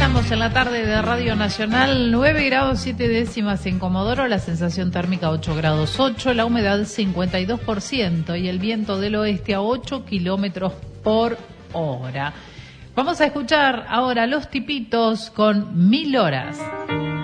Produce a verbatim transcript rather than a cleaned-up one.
Estamos en la tarde de Radio Nacional, nueve grados siete décimas en Comodoro, la sensación térmica ocho grados ocho, la humedad cincuenta y dos por ciento y el viento del oeste a ocho kilómetros por hora. Vamos a escuchar ahora Los Tipitos con Mil Horas.